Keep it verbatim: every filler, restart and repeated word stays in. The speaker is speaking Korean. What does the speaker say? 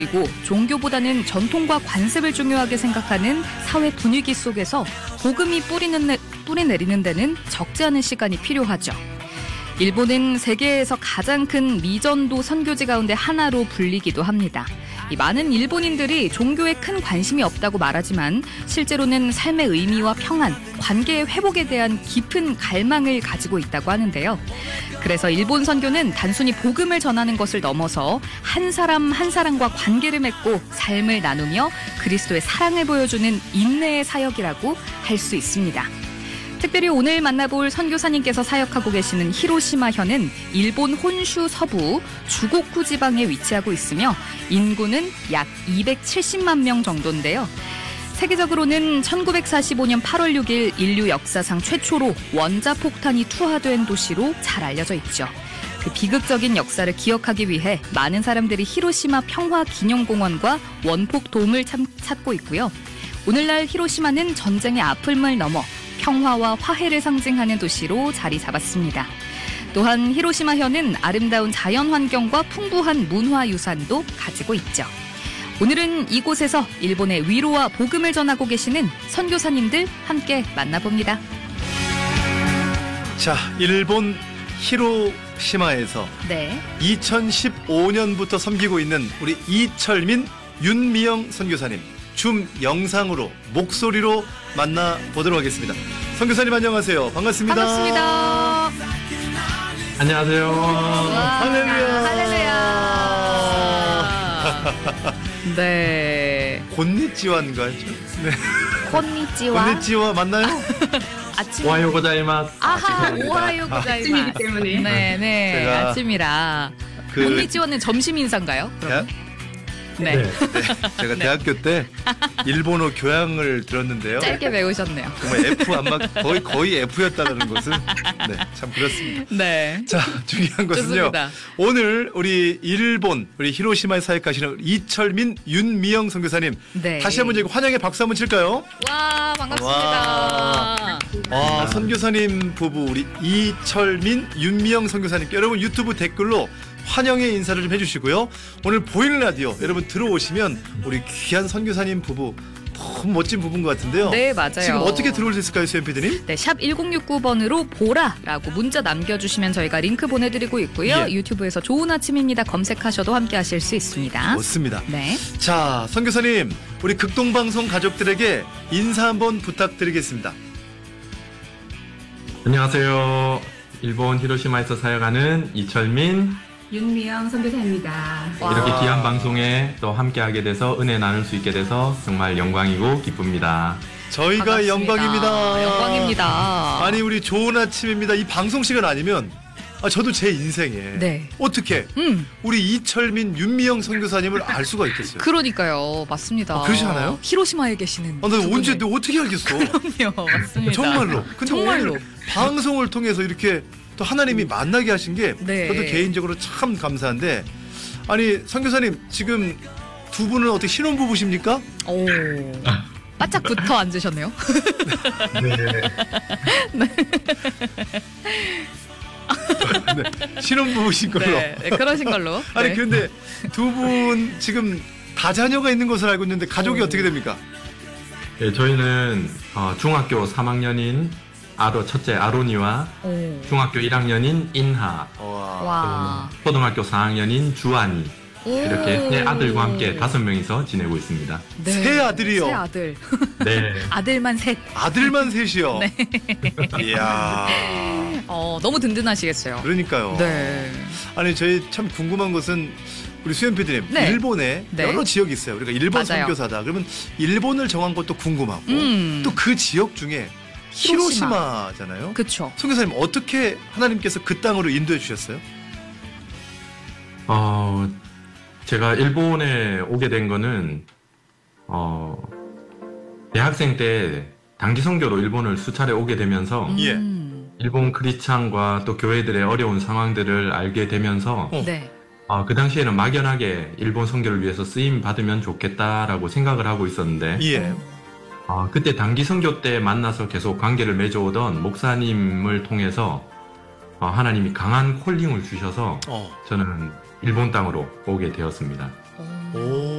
그리고 종교보다는 전통과 관습을 중요하게 생각하는 사회 분위기 속에서 복음이 뿌리는, 뿌리 내리는 데는 적지 않은 시간이 필요하죠. 일본은 세계에서 가장 큰 미전도 선교지 가운데 하나로 불리기도 합니다. 이 많은 일본인들이 종교에 큰 관심이 없다고 말하지만 실제로는 삶의 의미와 평안, 관계의 회복에 대한 깊은 갈망을 가지고 있다고 하는데요. 그래서 일본 선교는 단순히 복음을 전하는 것을 넘어서 한 사람 한 사람과 관계를 맺고 삶을 나누며 그리스도의 사랑을 보여주는 인내의 사역이라고 할 수 있습니다. 특별히 오늘 만나볼 선교사님께서 사역하고 계시는 히로시마현은 일본 혼슈 서부 주고쿠 지방에 위치하고 있으며 인구는 약 이백칠십만 명 정도인데요. 세계적으로는 천구백사십오 년 팔월 육일 인류 역사상 최초로 원자폭탄이 투하된 도시로 잘 알려져 있죠. 그 비극적인 역사를 기억하기 위해 많은 사람들이 히로시마 평화기념공원과 원폭돔을 참, 찾고 있고요. 오늘날 히로시마는 전쟁의 아픔을 넘어 평화와 화해를 상징하는 도시로 자리 잡았습니다. 또한 히로시마현은 아름다운 자연환경과 풍부한 문화유산도 가지고 있죠. 오늘은 이곳에서 일본의 위로와 복음을 전하고 계시는 선교사님들 함께 만나봅니다. 자, 일본 히로시마에서 네. 이천십오 년부터 섬기고 있는 우리 이철민, 윤미영 선교사님. 줌 영상으로 목소리로 만나보도록 하겠습니다. 선교사님 안녕하세요. 반갑습니다. 반갑습니다. 안녕하세요. 할렐루야. 할렐루야. 네. 곤니찌와인가요? 네. 곤니찌와. 곤니찌와 맞나요? 아침. 오하요 고자이마스. 아하, 오하요 고자이마스. 아침이기 때문에. 네, 네. 아침이라. 그 곤니찌와는 점심 인사인가요? 대학, 네. 네. 네. 제가 네. 대학교 때 일본어 교양을 들었는데요. 짧게 배우셨네요. 정말 F 안 맞, 거의 거의 F였다는 것은 네, 참 그렇습니다. 네. 자, 중요한 것은요. 좋습니다. 오늘 우리 일본 우리 히로시마에 사역하시는 이철민, 윤미영 선교사님 네. 다시 한번 저희 환영의 박수 한번 칠까요? 와, 반갑습니다. 와, 와 선교사님 부부 우리 이철민, 윤미영 선교사님께 여러분 유튜브 댓글로 환영의 인사를 좀 해주시고요. 오늘 보이는 라디오 여러분 들어오시면 우리 귀한 선교사님 부부 너무 멋진 부부인 것 같은데요. 네, 맞아요. 지금 어떻게 들어올 수 있을까요, 수현 피디님? 네, 샵 일공육구 번으로 보라라고 문자 남겨주시면 저희가 링크 보내드리고 있고요. 예. 유튜브에서 좋은 아침입니다 검색하셔도 함께 하실 수 있습니다. 좋습니다. 네. 자, 선교사님 우리 극동방송 가족들에게 인사 한번 부탁드리겠습니다. 안녕하세요. 일본 히로시마에서 사역하는 이철민, 윤미영 선교사입니다. 이렇게 귀한 방송에 또 함께하게 돼서 은혜 나눌 수 있게 돼서 정말 영광이고 기쁩니다. 저희가 반갑습니다. 영광입니다. 영광입니다. 아니 우리 좋은 아침입니다. 이 방송 시간 아니면 아, 저도 제 인생에 네. 어떻게 음. 우리 이철민, 윤미영 선교사님을 알 수가 있겠어요? 그러니까요. 맞습니다. 아, 그러지 않아요? 히로시마에 계시는 아, 나 두 언제 분을. 너 어떻게 알겠어? 그럼요. 맞습니다. 정말로. 근데 정말로. 오늘 방송을 통해서 이렇게 또 하나님이 만나게 하신 게 네. 저도 개인적으로 참 감사한데 아니 선교사님 지금 두 분은 어떻게 신혼부부십니까? 오. 바짝 붙어 앉으셨네요. 네. 네. 네, 신혼부부신 걸로. 네, 네, 그러신 걸로. 아니 네. 그런데 두 분 지금 다자녀가 있는 것을 알고 있는데 가족이 오. 어떻게 됩니까? 네, 저희는 어, 중학교 삼 학년인 아로, 첫째 아로니와 오. 중학교 일 학년인 인하, 와. 와. 또 초등학교 사 학년인 주한이 이렇게 세 아들과 함께 다섯 명이서 지내고 있습니다. 네. 세 아들이요? 세 아들. 네. 아들만 셋. 아들만 셋이요. 네. 이야. 어, 너무 든든하시겠어요. 그러니까요. 네. 아니 저희 참 궁금한 것은 우리 수현 피디님 네. 일본에 네. 여러 지역이 있어요. 우리가 일본 맞아요. 선교사다. 그러면 일본을 정한 것도 궁금하고 음. 또 그 지역 중에 히로시마. 히로시마잖아요. 그쵸. 선교사님 어떻게 하나님께서 그 땅으로 인도해 주셨어요? 어, 제가 일본에 오게 된 거는, 어, 대학생 때 단기 선교로 일본을 수차례 오게 되면서, 예. 음. 일본 크리스찬과 또 교회들의 어려운 상황들을 알게 되면서, 어. 네. 어, 그 당시에는 막연하게 일본 선교를 위해서 쓰임 받으면 좋겠다라고 생각을 하고 있었는데, 예. 어, 그때 단기 선교 때 만나서 계속 관계를 맺어오던 목사님을 통해서, 어, 하나님이 강한 콜링을 주셔서, 어. 저는 일본 땅으로 오게 되었습니다. 오.